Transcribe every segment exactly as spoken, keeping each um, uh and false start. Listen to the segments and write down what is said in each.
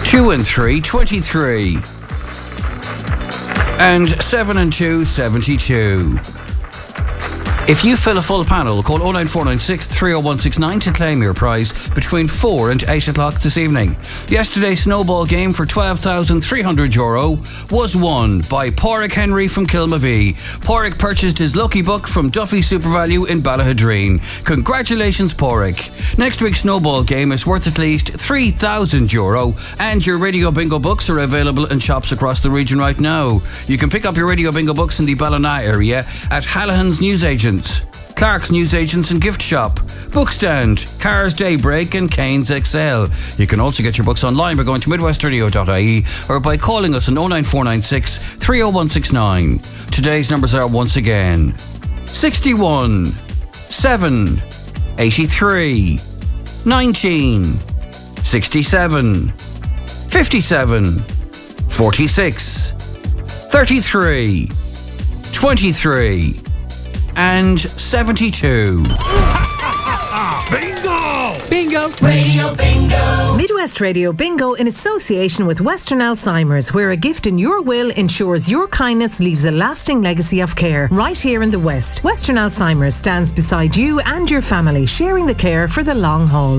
Two and three, twenty-three. And seven and two, seventy-two. If you fill a full panel, call oh nine four nine six, three oh one six nine to claim your prize between four and eight o'clock this evening. Yesterday's snowball game for twelve thousand three hundred euro was won by Pádraig Henry from Kilmavie. Pádraig purchased his lucky book from Duffy SuperValue in Ballahadreen. Congratulations, Pádraig. Next week's snowball game is worth at least three thousand euro, and your Radio Bingo books are available in shops across the region right now. You can pick up your Radio Bingo books in the Ballina area at Hallahan's Newsagents, Clark's Newsagents and Gift Shop, Bookstand, Cars Daybreak and Cairns X L. You can also get your books online by going to midwest radio dot I E or by calling us on oh nine four nine six, three oh one six nine. Today's numbers are once again sixty-one, seven, eighty-three, nineteen, sixty-seven, fifty-seven, forty-six, thirty-three, twenty-three, and seventy-two. Bingo! Bingo! Radio Bingo! Midwest Radio Bingo in association with Western Alzheimer's, where a gift in your will ensures your kindness leaves a lasting legacy of care right here in the West. Western Alzheimer's stands beside you and your family, sharing the care for the long haul.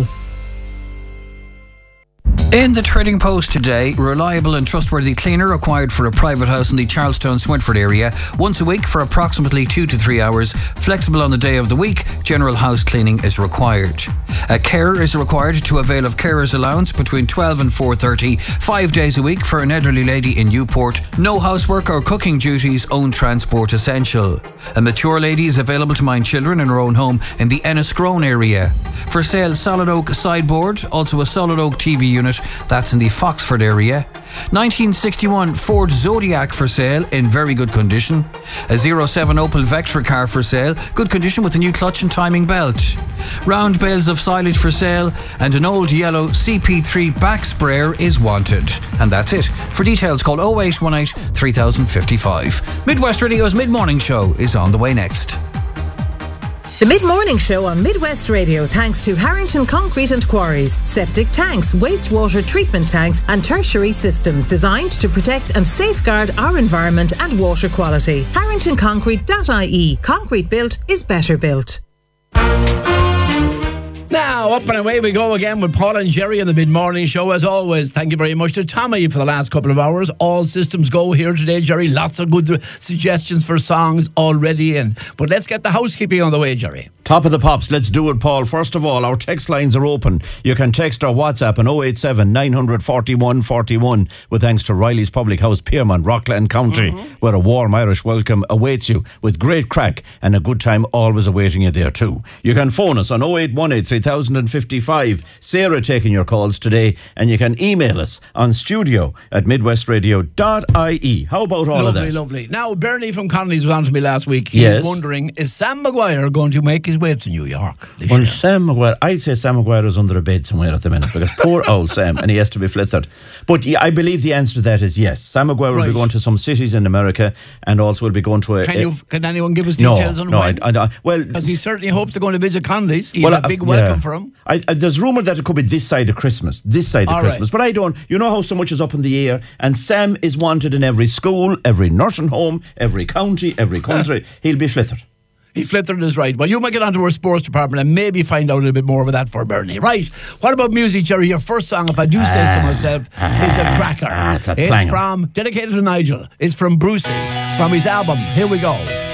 In the Trading Post today, reliable and trustworthy cleaner required for a private house in the Charlestown Swinford area once a week for approximately two to three hours. Flexible on the day of the week, general house cleaning is required. A carer is required to avail of carer's allowance between twelve and four thirty, five days a week for an elderly lady in Newport. No housework or cooking duties, own transport essential. A mature lady is available to mind children in her own home in the Enniscrone area. For sale, solid oak sideboard, also a solid oak T V unit, that's in the Foxford area. nineteen sixty-one Ford Zodiac for sale in very good condition. A oh seven Opel Vectra car for sale, good condition with a new clutch and timing belt. Round bales of silage for sale, and an old yellow C P three back sprayer is wanted. And that's it. For details, call oh eight one eight, three thousand fifty-five. Midwest Radio's mid-morning show is on the way next. The mid-morning show on Midwest Radio, thanks to Harrington Concrete and Quarries. Septic tanks, wastewater treatment tanks and tertiary systems designed to protect and safeguard our environment and water quality. harrington concrete dot I E. Concrete built is better built. Now, up and away we go again with Paul and Jerry in the mid-morning show. As always, thank you very much to Tommy for the last couple of hours. All systems go here today, Jerry. Lots of good suggestions for songs already in. But let's get the housekeeping on the way, Jerry. Top of the pops, let's do it, Paul. First of all, our text lines are open. You can text or WhatsApp on oh eight seven, nine four one, four one with thanks to Riley's Public House, Pearman, Rockland County, mm-hmm. where a warm Irish welcome awaits you with great crack and a good time always awaiting you there too. You can phone us on oh eight one eight, three thousand fifty-five. Sarah taking your calls today, and you can email us on studio at midwest radio dot I E. How about all lovely, of that? Lovely, lovely. Now, Bernie from Connolly's was on to me last week. He yes. was wondering, is Sam Maguire going to make his way to New York this well, year? Sam Maguire, I'd say Sam Maguire is under a bed somewhere at the minute, because poor old Sam, and he has to be flithered. But yeah, I believe the answer to that is yes. Sam Maguire right. will be going to some cities in America, and also will be going to a... Can, a, you, can anyone give us details no, on no, when? I, I, well, because he certainly hopes to go to visit Connolly's. He's well, a big welcome yeah. for him. I, I, there's rumour that it could be this side of Christmas, this side of All Christmas, right. but I don't, you know how so much is up in the air, and Sam is wanted in every school, every nursing home, every county, every country. He'll be flithered. He flithered is right. Well, you might get onto our sports department and maybe find out a little bit more about that for Bernie. Right. What about music, Jerry? Your first song, if I do say so myself, ah, is a cracker. Ah, it's a it's clanger. from, dedicated to Nigel. It's from Brucey, from his album. Here we go.